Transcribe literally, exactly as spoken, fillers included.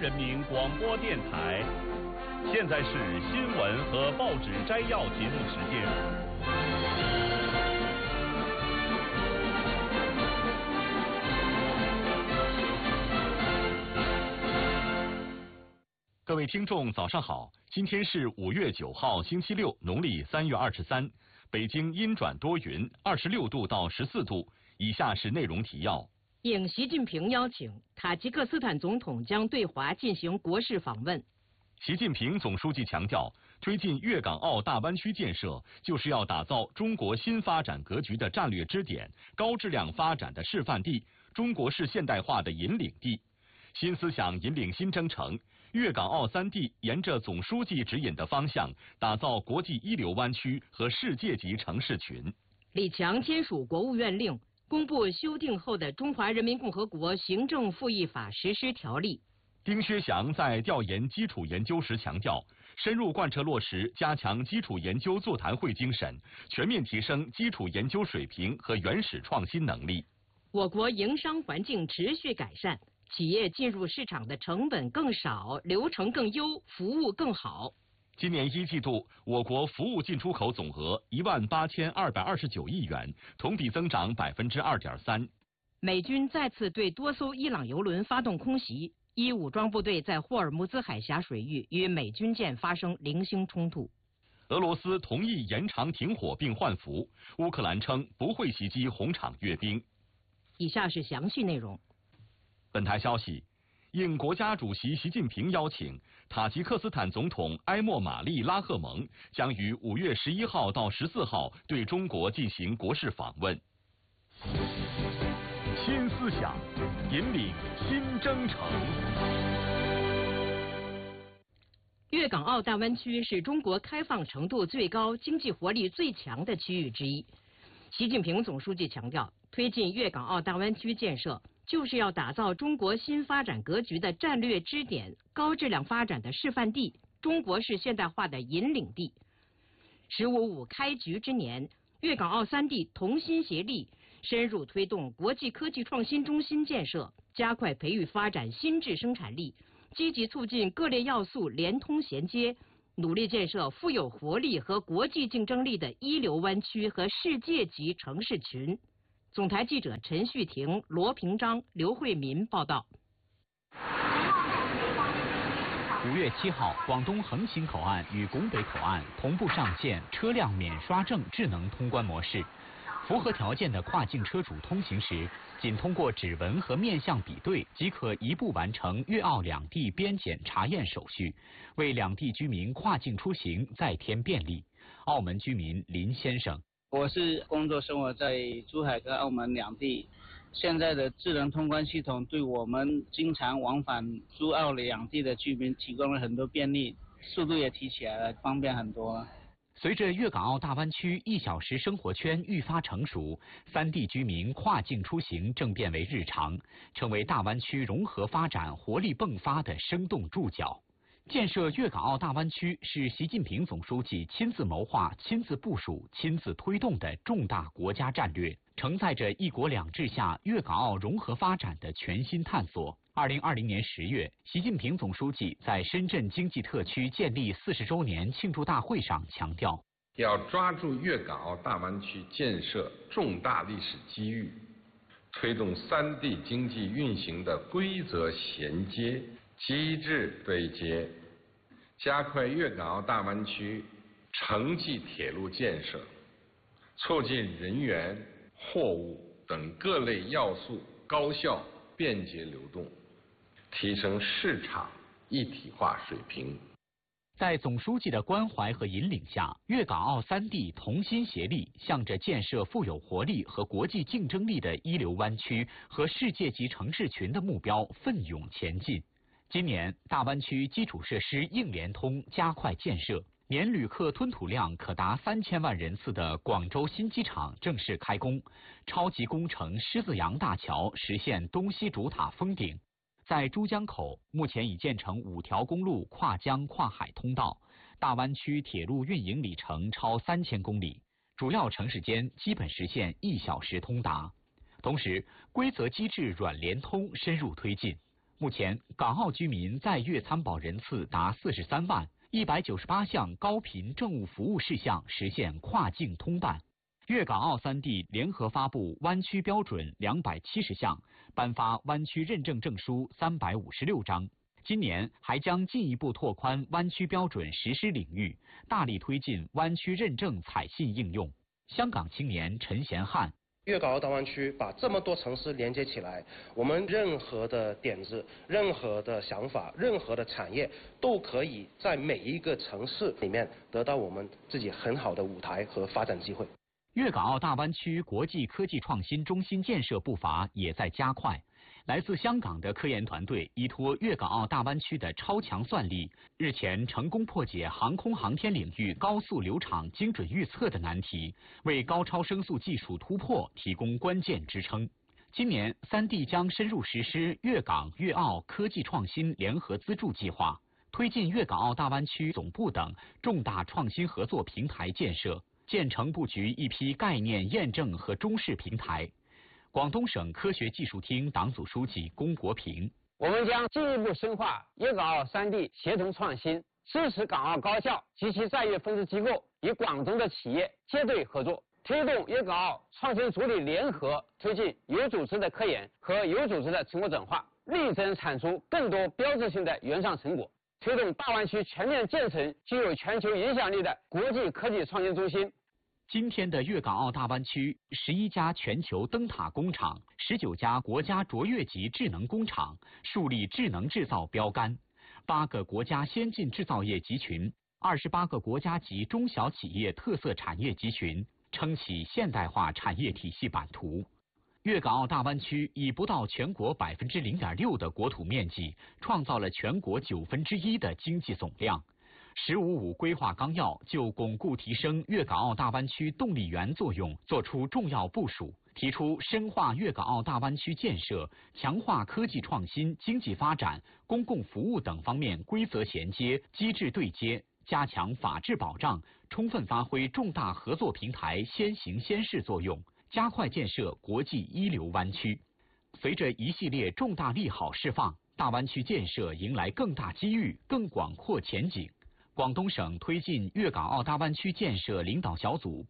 人民广播电台。现在是新闻和报纸摘要节目时间。各位听众，早上好！今天是五月九号，星期六，农历三月二十三。北京阴转多云，二十六度到十四度。以下是内容提要： 应习近平邀请，塔吉克斯坦总统将对华进行国事访问。 习近平总书记强调，推进粤港澳大湾区建设，就是要打造中国新发展格局的战略支点、高质量发展的示范地、中国式现代化的引领地。新思想引领新征程，粤港澳三地沿着总书记指引的方向，打造国际一流湾区和世界级城市群。 李强签署国务院令，公布修订后的《中华人民共和国行政复议法实施条例》。 丁薛祥在调研基础研究时强调，深入贯彻落实加强基础研究座谈会精神，全面提升基础研究水平和原始创新能力。 我国营商环境持续改善，企业进入市场的成本更少，流程更优，服务更好。 今年一季度，我国服务进出口总额一万八千二百二十九亿元，同比增长百分之二点三。 美军再次对多艘伊朗油轮发动空袭，伊武装部队在霍尔木兹海峡水域与美军舰发生零星冲突。 俄罗斯同意延长停火并换俘，乌克兰称不会袭击红场阅兵。 以下是详细内容。 本台消息，应国家主席习近平邀请，塔吉克斯坦总统埃莫玛丽拉赫蒙将于五月十一号到十四号对中国进行国事访问。新思想引领新征程。 粤港澳大湾区是中国开放程度最高、经济活力最强的区域之一。习近平总书记强调，推进粤港澳大湾区建设，就是要打造中国新发展格局的战略支点、高质量发展的示范地、中国式现代化的引领地。十五五开局之年，粤港澳三地同心协力，深入推动国际科技创新中心建设，加快培育发展新质生产力，积极促进各类要素连通衔接，努力建设富有活力和国际竞争力的一流湾区和世界级城市群。总台记者陈旭婷、罗平章、刘慧民报道。 五月七号，广东横琴口岸与拱北口岸同步上线车辆免刷证智能通关模式。符合条件的跨境车主通行时，仅通过指纹和面相比对，即可一步完成粤澳两地边检查验手续，为两地居民跨境出行再添便利。澳门居民林先生： 我是工作生活在珠海跟澳门两地，现在的智能通关系统对我们经常往返珠澳两地的居民提供了很多便利，速度也提起来了，方便很多。 随着粤港澳大湾区一小时生活圈愈发成熟，三地居民跨境出行正变为日常，成为大湾区融合发展活力迸发的生动注脚。建设粤港澳大湾区是习近平总书记亲自谋划、亲自部署、亲自推动的重大国家战略，承载着一国两制下粤港澳融合发展的全新探索。二零二零年十月，习近平总书记在深圳经济特区建立四十周年庆祝大会上强调， 要抓住粤港澳大湾区建设重大历史机遇，推动三地经济运行的规则衔接、机制对接，加快粤港澳大湾区城际铁路建设，促进人员、货物等各类要素高效便捷流动，提升市场一体化水平。 在总书记的关怀和引领下，粤港澳三地同心协力，向着建设富有活力和国际竞争力的一流湾区和世界级城市群的目标奋勇前进。今年，大湾区基础设施硬联通加快建设，年旅客吞吐量可达三千万人次的广州新机场正式开工，超级工程狮子洋大桥实现东西主塔封顶。在珠江口，目前已建成五条公路跨江跨海通道，大湾区铁路运营里程超三千公里，主要城市间基本实现一小时通达。同时，规则机制软联通深入推进。 目前，港澳居民在粤参保人次达四十三万，一百九十八项高频政务服务事项实现跨境通办。粤港澳三地联合发布湾区标准两百七十项，颁发湾区认证证书三百五十六张。今年还将进一步拓宽湾区标准实施领域，大力推进湾区认证采信应用。香港青年陈贤汉。 粤港澳大湾区把这么多城市连接起来，我们任何的点子、任何的想法、任何的产业，都可以在每一个城市里面得到我们自己很好的舞台和发展机会。 粤港澳大湾区国际科技创新中心建设步伐也在加快。来自香港的科研团队依托粤港澳大湾区的超强算力，日前成功破解航空航天领域高速流场精准预测的难题，为高超声速技术突破提供关键支撑。今年，三地将深入实施粤港粤澳科技创新联合资助计划，推进粤港澳大湾区总部等重大创新合作平台建设，建成布局一批概念验证和中试平台。广东省科学技术厅党组书记龚国平： 我们将进一步深化粤港澳三地协同创新，支持港澳高校及其在粤分支机构与广东的企业结对合作，推动粤港澳创新主体联合推进有组织的科研和有组织的成果转化，力争产出更多标志性的原创成果，推动大湾区全面建成具有全球影响力的国际科技创新中心。 今天的粤港澳大湾区，十一家全球灯塔工厂，十九家国家卓越级智能工厂树立智能制造标杆，八个国家先进制造业集群，二十八个国家级中小企业特色产业集群，撑起现代化产业体系版图。粤港澳大湾区以不到全国百分之零点六的国土面积，创造了全国九分之一的经济总量。十五五规划纲要就巩固提升粤港澳大湾区动力源作用作出重要部署，提出深化粤港澳大湾区建设、强化科技创新、经济发展、公共服务等方面规则衔接、机制对接，加强法治保障，充分发挥重大合作平台先行先试作用，加快建设国际一流湾区。随着一系列重大利好释放，大湾区建设迎来更大机遇、更广阔前景。广东省推进粤港澳大湾区建设领导小组